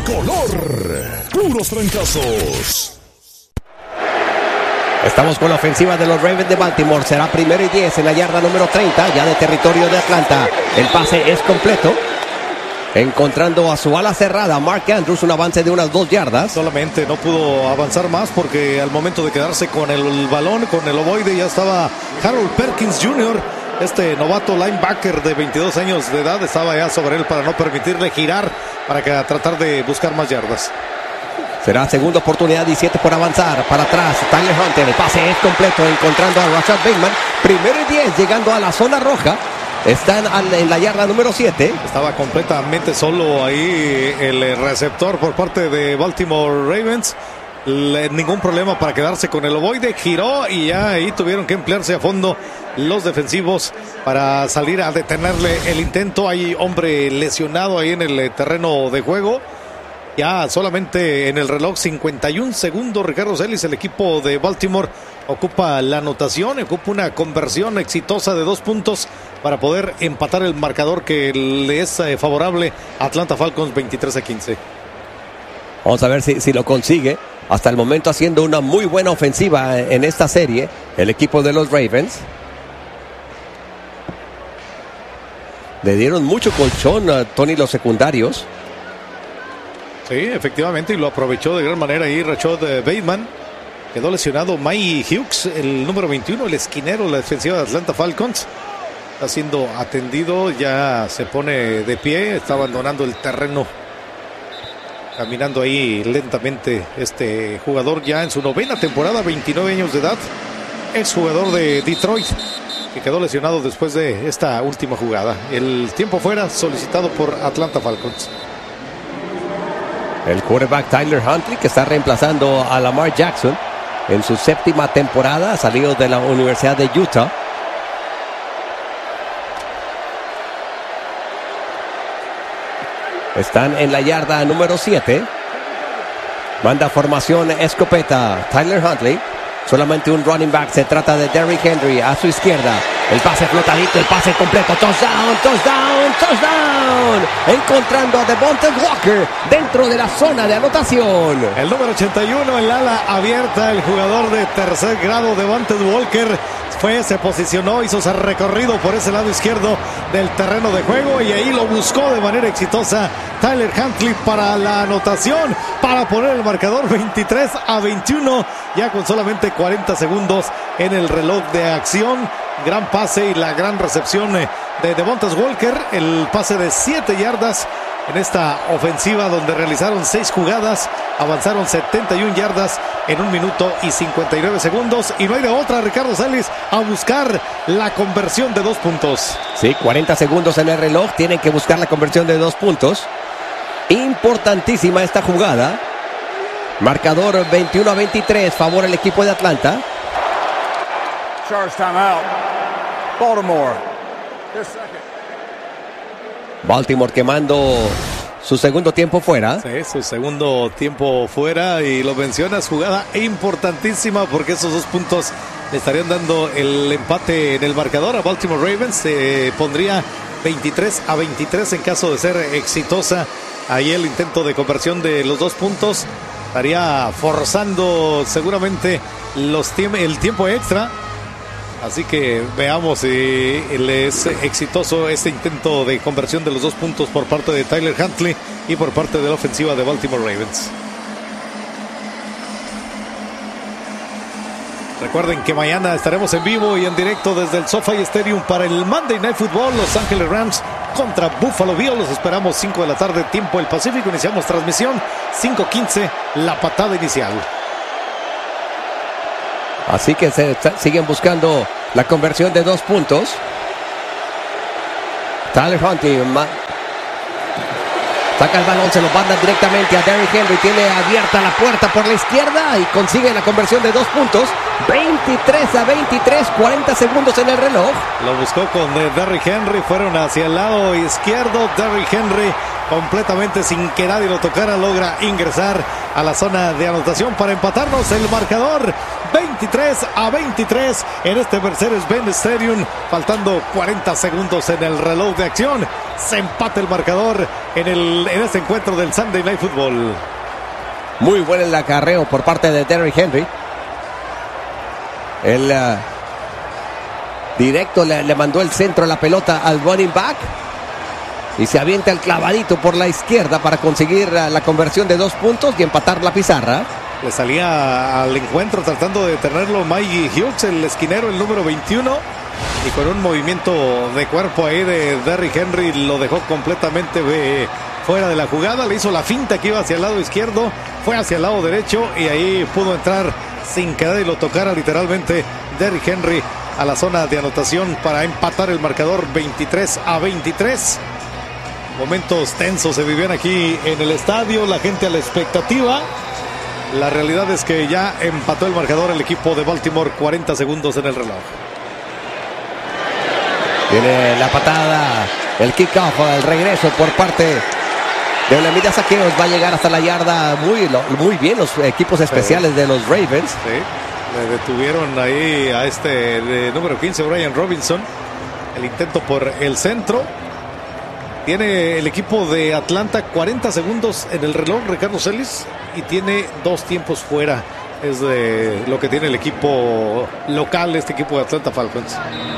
tricolor. Puros trancazos. Estamos con la ofensiva de los Ravens de Baltimore. Será 1st y 10 en la yarda número 30, ya de territorio de Atlanta. El pase es completo. Encontrando a su ala cerrada, Mark Andrews, un avance de unas 2 yardas. Solamente no pudo avanzar más porque al momento de quedarse con el balón, con el ovoide, ya estaba Harold Perkins Jr., este novato linebacker de 22 años de edad, estaba ya sobre él para no permitirle girar, para tratar de buscar más yardas. Será segunda oportunidad y 7 por avanzar. Para atrás, Tyler Hunter, el pase es completo, encontrando a Rashad Bateman. 1st y 10, llegando a la zona roja. Están en la yarda número 7. Estaba completamente solo ahí el receptor por parte de Baltimore Ravens. Ningún problema para quedarse con el ovoide. Giró y ya ahí tuvieron que emplearse a fondo los defensivos para salir a detenerle el intento. Hay hombre lesionado ahí en el terreno de juego. Ya solamente en el reloj 51 segundos, Ricardo Celis, el equipo de Baltimore ocupa la anotación, ocupa una conversión exitosa de 2 puntos para poder empatar el marcador que le es favorable a Atlanta Falcons 23-15. Vamos a ver si lo consigue. Hasta el momento haciendo una muy buena ofensiva en esta serie, el equipo de los Ravens. Le dieron mucho colchón a Tony los secundarios. Sí, efectivamente, y lo aprovechó de gran manera ahí Rashad Bateman. Quedó lesionado Mike Hughes, el número 21, el esquinero de la defensiva de Atlanta Falcons. Está siendo atendido, ya se pone de pie, está abandonando el terreno. Caminando ahí lentamente este jugador ya en su 9ª temporada, 29 años de edad. Exjugador de Detroit, que quedó lesionado después de esta última jugada. El tiempo fuera solicitado por Atlanta Falcons. El quarterback Tyler Huntley, que está reemplazando a Lamar Jackson en su 7ª temporada, salido de la Universidad de Utah. Están en la yarda número 7. Manda formación escopeta Tyler Huntley. Solamente un running back. Se trata de Derrick Henry a su izquierda. El pase flotadito, el pase completo. Touchdown, touchdown, touchdown. Encontrando a Devontae Walker dentro de la zona de anotación. El número 81 en la ala abierta. El jugador de tercer grado, Devontae Walker, se posicionó, hizo ese recorrido por ese lado izquierdo del terreno de juego y ahí lo buscó de manera exitosa Tyler Huntley para la anotación, para poner el marcador 23-21, ya con solamente 40 segundos en el reloj de acción. Gran pase y la gran recepción de Devontae Walker, el pase de 7 yardas en esta ofensiva donde realizaron 6 jugadas, avanzaron 71 yardas en 1 minuto y 59 segundos y no hay de otra, Ricardo Celis, a buscar la conversión de 2 puntos. Sí, 40 segundos en el reloj, tienen que buscar la conversión de 2 puntos. Importantísima esta jugada. Marcador 21-23, favor el equipo de Atlanta. Charge timeout. Baltimore. Baltimore quemando su segundo tiempo fuera. Sí, su segundo tiempo fuera y lo mencionas, jugada importantísima porque esos 2 puntos le estarían dando el empate en el marcador a Baltimore Ravens. Se pondría 23-23 en caso de ser exitosa ahí el intento de conversión de los 2 puntos. Estaría forzando seguramente el tiempo extra. Así que veamos si es exitoso este intento de conversión de los 2 puntos por parte de Tyler Huntley y por parte de la ofensiva de Baltimore Ravens. Recuerden que mañana estaremos en vivo y en directo desde el SoFi Stadium para el Monday Night Football. Los Ángeles Rams contra Buffalo Bills. Los esperamos 5 de la tarde, tiempo del Pacífico. Iniciamos transmisión 5:15, la patada inicial. Así que siguen buscando la conversión de 2 puntos. Tyler Huntley saca el balón, se lo manda directamente a Derrick Henry. Tiene abierta la puerta por la izquierda y consigue la conversión de 2 puntos. 23-23, 40 segundos en el reloj. Lo buscó con Derrick Henry, fueron hacia el lado izquierdo. Derrick Henry completamente sin que nadie lo tocara logra ingresar a la zona de anotación para empatarnos el marcador 23-23 en este Mercedes-Benz Stadium, faltando 40 segundos en el reloj de acción. se empata el marcador en este encuentro del Sunday Night Football. Muy buen el acarreo por parte de Derrick Henry. El directo le mandó el centro, la pelota al running back. Y se avienta el clavadito por la izquierda para conseguir la conversión de 2 puntos y empatar la pizarra. Le salía al encuentro tratando de detenerlo Mikey Hughes, el esquinero, el número 21. Y con un movimiento de cuerpo ahí de Derrick Henry lo dejó completamente fuera de la jugada. Le hizo la finta que iba hacia el lado izquierdo, fue hacia el lado derecho y ahí pudo entrar sin quedar y lo tocara literalmente Derrick Henry a la zona de anotación para empatar el marcador 23-23. Momentos tensos se vivían aquí en el estadio, la gente a la expectativa. La realidad es que ya empató el marcador el equipo de Baltimore, 40 segundos en el reloj. Tiene la patada, el kickoff, el regreso por parte de Olamide Zaccheaus. Va a llegar hasta la yarda muy bien los equipos especiales de los Ravens. Sí, le detuvieron ahí a de número 15, Brian Robinson. El intento por el centro. Tiene el equipo de Atlanta 40 segundos en el reloj, Ricardo Celis, y tiene 2 tiempos fuera. Es de lo que tiene el equipo local, este equipo de Atlanta Falcons.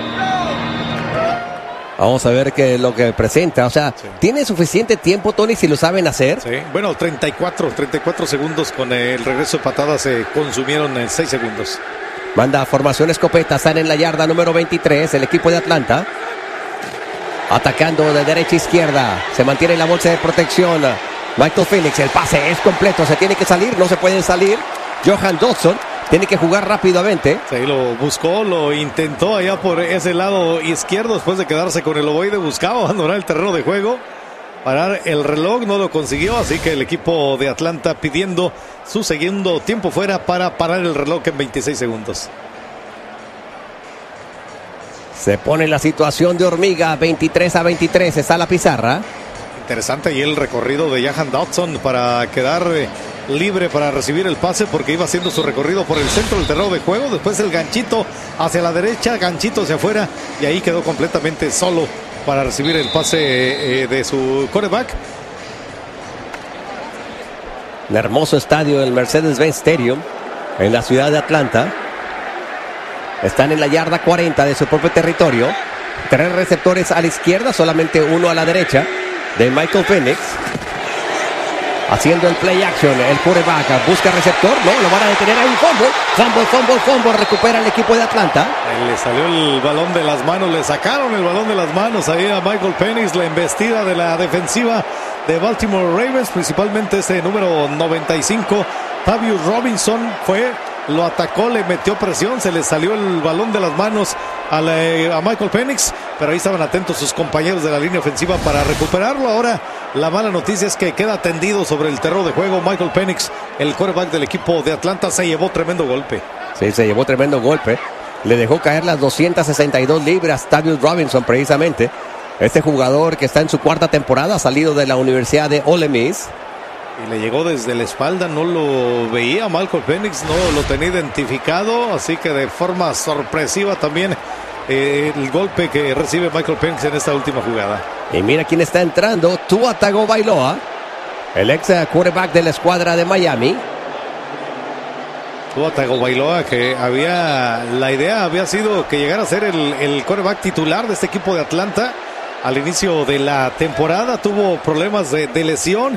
Vamos a ver qué es lo que presenta. O sea, sí. ¿Tiene suficiente tiempo, Tony, si lo saben hacer? Sí, bueno, 34 segundos con el regreso de patada se consumieron en 6 segundos. Manda formación escopeta, están en la yarda número 23, el equipo de Atlanta. Atacando de derecha a izquierda. Se mantiene en la bolsa de protección. Michael Penix, el pase es completo. Se tiene que salir, no se pueden salir. Johan Dodson tiene que jugar rápidamente. Sí, lo buscó, lo intentó allá por ese lado izquierdo. Después de quedarse con el ovoide, buscaba abandonar el terreno de juego. Parar el reloj, no lo consiguió. Así que el equipo de Atlanta pidiendo su segundo tiempo fuera para parar el reloj en 26 segundos. Se pone la situación de hormiga, 23-23, está la pizarra. Interesante y el recorrido de Jahan Dodson para quedar libre para recibir el pase porque iba haciendo su recorrido por el centro del terreno de juego. Después el ganchito hacia la derecha, ganchito hacia afuera y ahí quedó completamente solo para recibir el pase de su quarterback. Un hermoso estadio del Mercedes-Benz Stadium en la ciudad de Atlanta. Están en la yarda 40 de su propio territorio. 3 receptores a la izquierda, solamente uno a la derecha de Michael Penix. Haciendo el play action, el quarterback busca receptor, no, lo van a detener, hay un fumble, recupera el equipo de Atlanta. Le salió el balón de las manos, le sacaron el balón de las manos ahí a Michael Penix, la embestida de la defensiva de Baltimore Ravens, principalmente número 95, Tavius Robinson lo atacó, le metió presión, se le salió el balón de las manos a Michael Penix, pero ahí estaban atentos sus compañeros de la línea ofensiva para recuperarlo. Ahora la mala noticia es que queda tendido sobre el terreno de juego. Michael Penix, el quarterback del equipo de Atlanta, se llevó tremendo golpe. Sí, se llevó tremendo golpe. Le dejó caer las 262 libras Tavius Robinson precisamente. Este jugador que está en su 4ª temporada, salido de la Universidad de Ole Miss. Y le llegó desde la espalda, no lo veía Michael Penix, no lo tenía identificado, así que de forma sorpresiva también el golpe que recibe Michael Penix en esta última jugada. Y mira quién está entrando, Tua Tagovailoa, el ex quarterback de la escuadra de Miami. Tua Tagovailoa, que la idea había sido que llegara a ser el quarterback titular de este equipo de Atlanta. Al inicio de la temporada tuvo problemas de lesión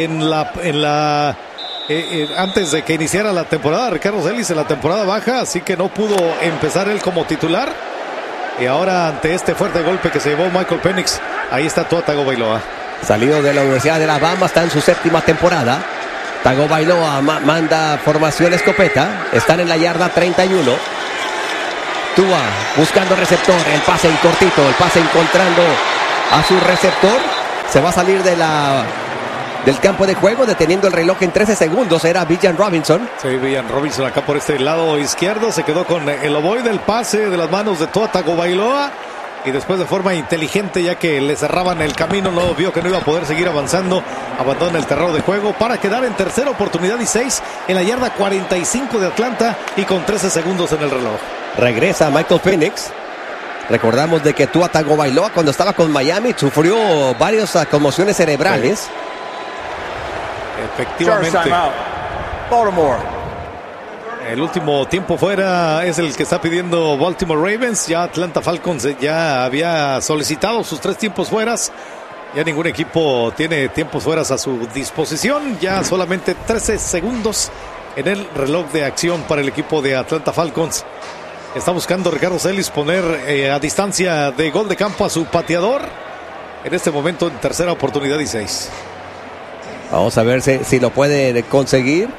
antes de que iniciara la temporada, Ricardo Celis, en la temporada baja, así que no pudo empezar él como titular. Y ahora ante este fuerte golpe que se llevó Michael Penix, ahí está Tua Tagovailoa. Salido de la Universidad de Alabama, está en su 7ª temporada. Tagovailoa manda formación escopeta, están en la yarda 31. Tua buscando receptor, el pase en cortito, el pase encontrando a su receptor. Se va a salir del campo de juego, deteniendo el reloj en 13 segundos. Era Villan Robinson. Sí, Villan Robinson acá por este lado izquierdo. Se quedó con el ovoide del pase de las manos de Tua Tagovailoa. Y después de forma inteligente, ya que le cerraban el camino, no vio que no iba a poder seguir avanzando. Abandona el terreno de juego para quedar en tercera oportunidad y 6 en la yarda 45 de Atlanta y con 13 segundos en el reloj. Regresa Michael Penix. Recordamos de que Tua Tagovailoa cuando estaba con Miami sufrió varias conmociones cerebrales. Charge Efectivamente. timeout. Baltimore. El último tiempo fuera es el que está pidiendo Baltimore Ravens. Ya Atlanta Falcons ya había solicitado sus 3 tiempos fueras. Ya ningún equipo tiene tiempos fueras a su disposición. Ya solamente 13 segundos en el reloj de acción para el equipo de Atlanta Falcons. Está buscando Ricardo Celis poner a distancia de gol de campo a su pateador. En este momento en tercera oportunidad y 6. Vamos a ver si lo puede conseguir.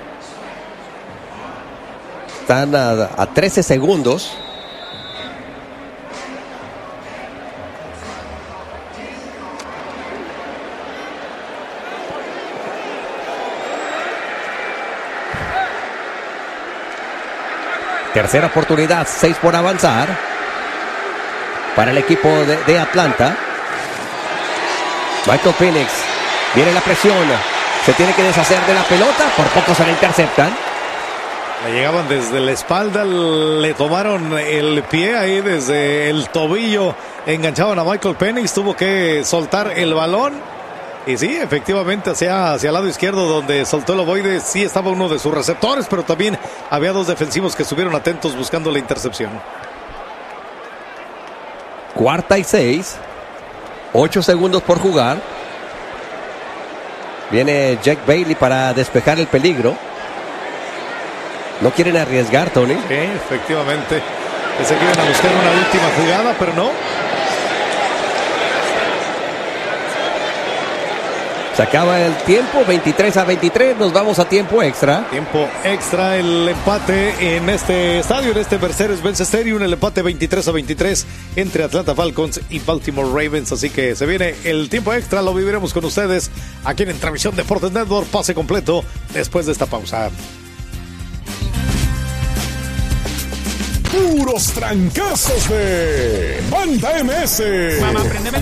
Están a 13 segundos. Tercera oportunidad, 6 por avanzar para el equipo de Atlanta. Michael Penix, viene la presión, se tiene que deshacer de la pelota, por poco se la interceptan. Le llegaban desde la espalda, le tomaron el pie ahí desde el tobillo, enganchaban a Michael Penix, tuvo que soltar el balón. Y sí, efectivamente hacia el lado izquierdo donde soltó el ovoide, sí estaba uno de sus receptores, pero también había 2 defensivos que estuvieron atentos buscando la intercepción. 4ª y 6, 8 segundos por jugar. Viene Jack Bailey para despejar el peligro. No quieren arriesgar, Tony. Sí, efectivamente. Se quieren a buscar una última jugada, pero no. Se acaba el tiempo, 23-23, nos vamos a tiempo extra. Tiempo extra, el empate en este estadio, en este Mercedes-Benz Stadium, el empate 23-23 entre Atlanta Falcons y Baltimore Ravens. Así que se viene el tiempo extra, lo viviremos con ustedes aquí en Transmisión Deportes Network, pase completo después de esta pausa. Puros trancazos de Banda MS.